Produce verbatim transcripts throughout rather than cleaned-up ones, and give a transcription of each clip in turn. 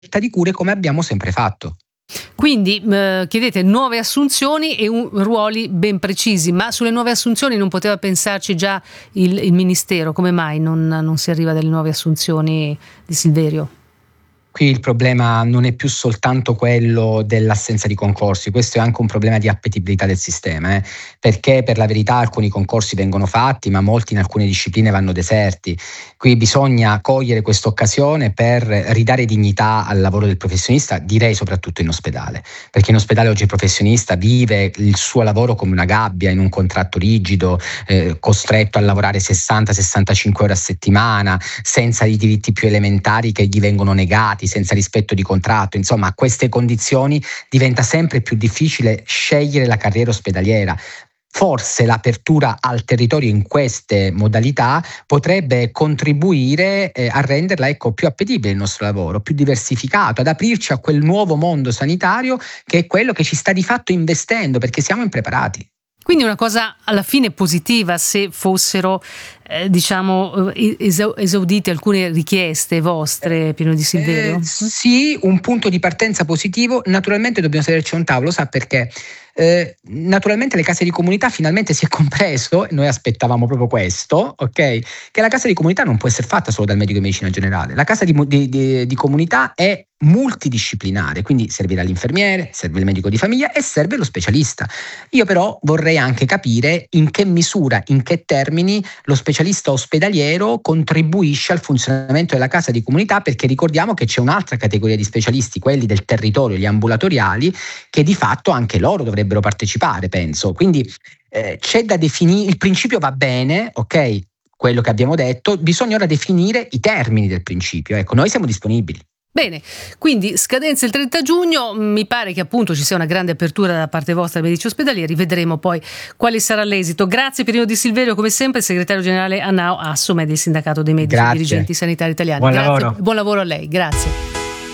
offerta di cure come abbiamo sempre fatto. Quindi eh, chiedete nuove assunzioni e un, ruoli ben precisi, ma sulle nuove assunzioni non poteva pensarci già il, il Ministero? Come mai non, non si arriva alle nuove assunzioni di Silverio? Qui il problema non è più soltanto quello dell'assenza di concorsi, questo è anche un problema di appetibilità del sistema, eh? Perché per la verità alcuni concorsi vengono fatti, ma molti in alcune discipline vanno deserti. Qui bisogna cogliere questa occasione per ridare dignità al lavoro del professionista, direi soprattutto in ospedale, perché in ospedale oggi il professionista vive il suo lavoro come una gabbia, in un contratto rigido, eh, costretto a lavorare sessanta sessantacinque ore a settimana, senza i diritti più elementari che gli vengono negati, senza rispetto di contratto. Insomma, a queste condizioni diventa sempre più difficile scegliere la carriera ospedaliera. Forse l'apertura al territorio in queste modalità potrebbe contribuire eh, a renderla ecco, più appetibile il nostro lavoro, più diversificato, ad aprirci a quel nuovo mondo sanitario che è quello che ci sta di fatto investendo, perché siamo impreparati. Quindi una cosa alla fine positiva se fossero eh, diciamo esaudite alcune richieste vostre, Pino Di Silverio? Eh, sì, un punto di partenza positivo. Naturalmente dobbiamo sederci a un tavolo, sa perché? Eh, naturalmente le case di comunità finalmente si è compreso, e noi aspettavamo proprio questo, ok? Che la casa di comunità non può essere fatta solo dal medico di medicina generale. La casa di, di, di, di comunità è multidisciplinare, quindi servirà l'infermiere, serve il medico di famiglia e serve lo specialista. Io però vorrei anche capire in che misura, in che termini lo specialista ospedaliero contribuisce al funzionamento della casa di comunità, perché ricordiamo che c'è un'altra categoria di specialisti, quelli del territorio, gli ambulatoriali, che di fatto anche loro dovrebbero partecipare, penso. Quindi eh, c'è da definire, il principio va bene, ok? Quello che abbiamo detto, bisogna ora definire i termini del principio. Ecco, noi siamo disponibili. Bene, quindi scadenza il trenta giugno, mi pare che appunto ci sia una grande apertura da parte vostra ai medici ospedalieri, vedremo poi quale sarà l'esito. Grazie Pino Di Silverio, come sempre, segretario generale ANAO Assomed del Sindacato dei Medici e Dirigenti Sanitari Italiani. Buon Grazie, lavoro. Buon lavoro a lei, grazie.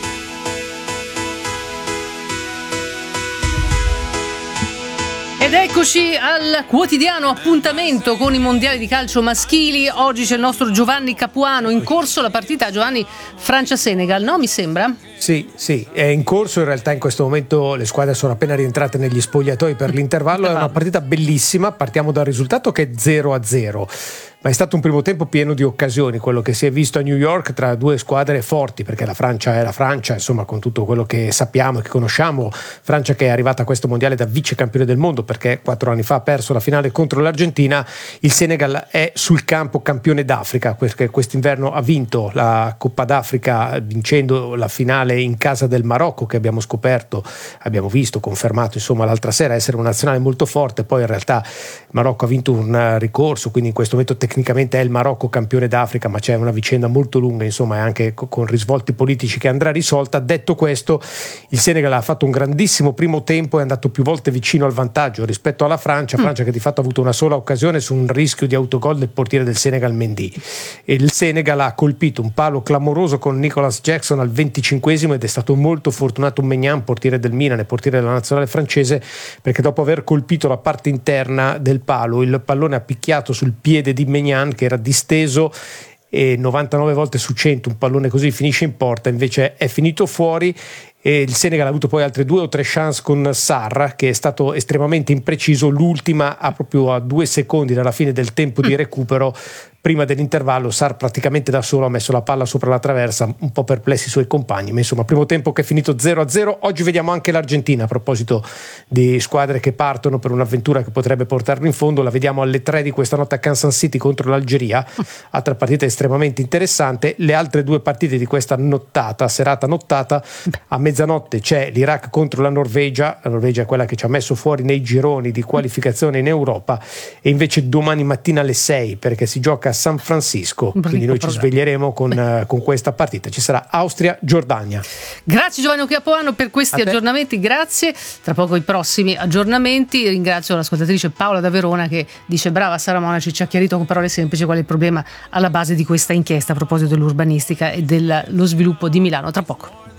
Ed eccoci al quotidiano appuntamento con i mondiali di calcio maschili. Oggi c'è il nostro Giovanni Capuano, in corso la partita, Giovanni, Francia-Senegal, no? Mi sembra? Sì, sì, è in corso, in realtà in questo momento le squadre sono appena rientrate negli spogliatoi per l'intervallo, è una partita bellissima, partiamo dal risultato che è zero a zero. Ma è stato un primo tempo pieno di occasioni, quello che si è visto a New York tra due squadre forti, perché la Francia è la Francia, insomma, con tutto quello che sappiamo e che conosciamo. Francia che è arrivata a questo mondiale da vice campione del mondo, perché quattro anni fa ha perso la finale contro l'Argentina. Il Senegal è sul campo campione d'Africa, perché quest'inverno ha vinto la Coppa d'Africa vincendo la finale in casa del Marocco, che abbiamo scoperto, abbiamo visto, confermato insomma l'altra sera essere una nazionale molto forte. Poi in realtà il Marocco ha vinto un ricorso, quindi in questo momento tecnicamente è il Marocco campione d'Africa, ma c'è una vicenda molto lunga, insomma, e anche con risvolti politici che andrà risolta. Detto questo, il Senegal ha fatto un grandissimo primo tempo, è andato più volte vicino al vantaggio rispetto alla Francia, Francia mm. che di fatto ha avuto una sola occasione su un rischio di autogol del portiere del Senegal Mendy. E il Senegal ha colpito un palo clamoroso con Nicolas Jackson al venticinquesimo ed è stato molto fortunato Maignan, portiere del Milan e portiere della nazionale francese, perché dopo aver colpito la parte interna del palo, il pallone ha picchiato sul piede di Maignan, che era disteso, e novantanove volte su cento un pallone così finisce in porta, invece è finito fuori. E il Senegal ha avuto poi altre due o tre chance con Sarr, che è stato estremamente impreciso, l'ultima a proprio a due secondi dalla fine del tempo di recupero. Prima dell'intervallo Sarr praticamente da solo ha messo la palla sopra la traversa, un po' perplessi i suoi compagni, ma insomma primo tempo che è finito zero a zero. Oggi vediamo anche l'Argentina, a proposito di squadre che partono per un'avventura che potrebbe portarlo in fondo, la vediamo alle tre di questa notte a Kansas City contro l'Algeria, altra partita estremamente interessante. Le altre due partite di questa nottata, serata nottata, a mezzanotte c'è l'Iraq contro la Norvegia, la Norvegia è quella che ci ha messo fuori nei gironi di qualificazione in Europa, e invece domani mattina alle sei, perché si gioca a San Francisco, quindi noi ci sveglieremo con, uh, con questa partita. Ci sarà Austria-Giordania. Grazie Giovanni Capuano per questi aggiornamenti, grazie. Tra poco i prossimi aggiornamenti. Ringrazio l'ascoltatrice Paola da Verona che dice: brava Sara Monaci, ci ha chiarito con parole semplici qual è il problema alla base di questa inchiesta a proposito dell'urbanistica e dello sviluppo di Milano. Tra poco.